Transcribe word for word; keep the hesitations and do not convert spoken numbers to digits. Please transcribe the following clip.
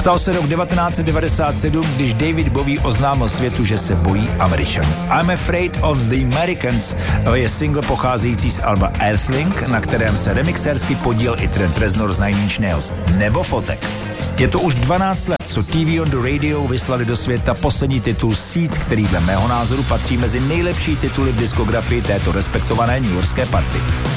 Stal se rok devatenáct set devadesát sedm, když David Bowie oznámil světu, že se bojí Američanů. I'm Afraid of the Americans je single pocházející z alba Earthling, na kterém se remixérsky podíl i Trent Reznor z Nine Inch Nails. Nebo fotek. Je to už dvanáct let, co T V on the Radio vyslali do světa poslední titul Seeds, který dle mého názoru patří mezi nejlepší tituly v diskografii této respektované newyorské party.